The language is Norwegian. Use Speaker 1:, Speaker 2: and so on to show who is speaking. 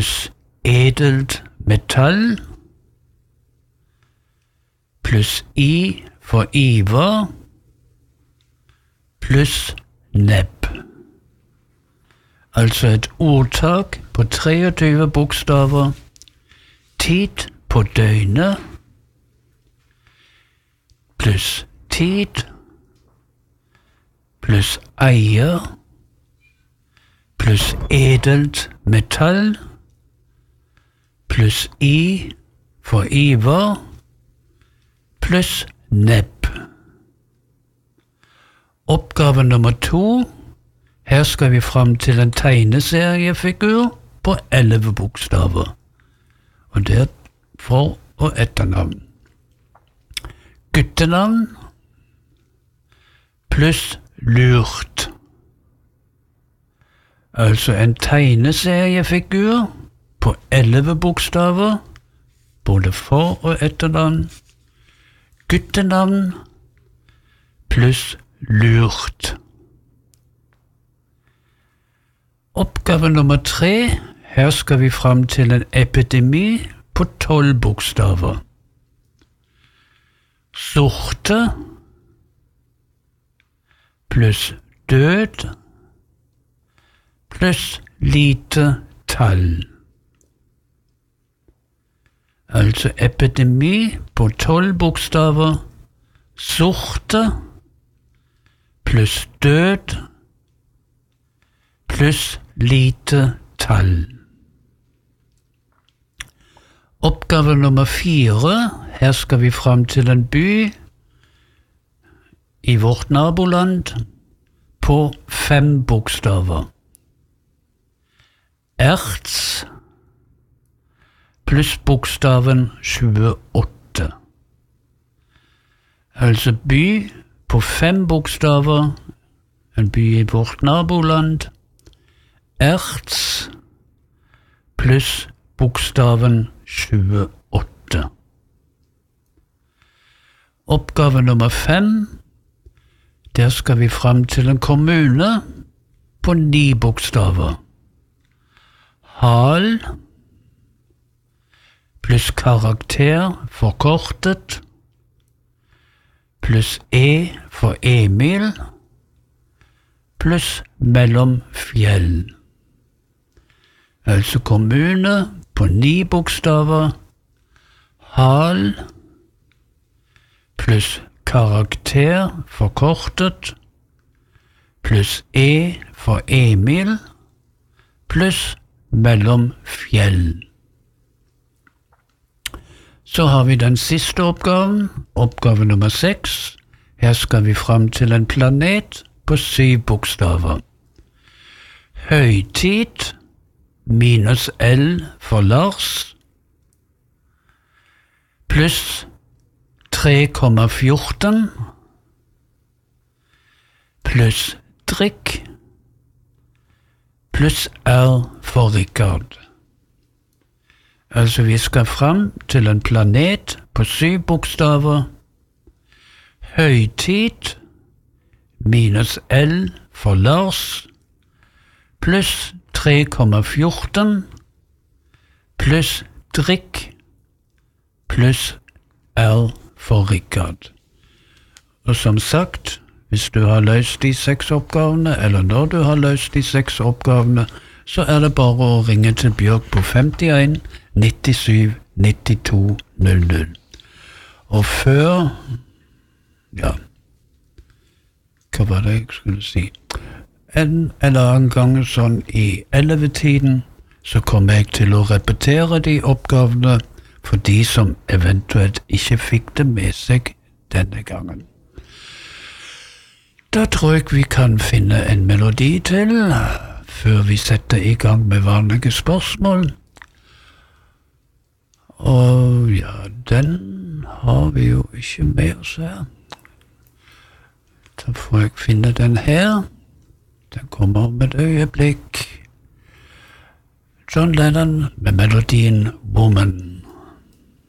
Speaker 1: pluss edelt metall, pluss I for Ivar, pluss nebb. Altså et ordtak på 23 bokstaver, tid på døgnet, pluss tid, pluss eier, pluss edelt metall, pluss I for Ivar, pluss nebb. Oppgave nummer 2. Her skal vi fram til en tegneseriefigur på 11 bokstaver. Og det er for- og etternavn. Guttenavn pluss lurt. Altså en tegneseriefigur på 11 bokstaver, både for- og etternavn. Guttenavn pluss lurt. Oppgave nummer 3. Her skal vi fram til en epidemi på 12 bokstaver. Sorte pluss død pluss lite tall. Altså epidemi på 12 bokstaver, sorte pluss død pluss lite tall. Oppgave nummer 4. Her skal vi fram til en by i vårt naboland på 5 bokstaver. Erts pluss bokstaven 28. Altså by på 5 bokstaver, en by i vårt naboland. Erts pluss bokstaven 28. Oppgave nummer 5. Der skal vi fram til en kommune på 9 bokstaver. Hal pluss karakter forkortet pluss E for Emil pluss mellomfjell. Altså kommune på 9 bokstaver, Hal pluss karakter forkortet pluss E for Emil pluss mellomfjell. Så har vi den siste oppgaven, oppgave nummer 6. Her skal vi fram til en planet på 7 bokstaver. Høytid minus L for Lars pluss 3,14 pluss drikk pluss R for Rikard. Altså vi skal fram til en planet på 7 bokstaver. Høytid minus L for Lars pluss 3,14 pluss drikk pluss R for Rikard. Og som sagt, hvis du har løst de 6 oppgavene, eller når du har løst de 6 oppgavene, så er det bare å ringe til Bjørk på 51 97 92 00. Og før, ja, hva var det jeg skulle si? En eller annen gang sånn i 11-tiden, så kommer jeg til å repetere de oppgavene for de som eventuelt ikke fikk det med seg denne gangen. Da tror jeg vi kan finne en melodi til, før vi setter i gang med vanlige spørsmål. Og ja, den har vi jo ikke med oss her. Da får jeg finne den her. Den kommer om et øyeblikk. John Lennon med melodien Woman.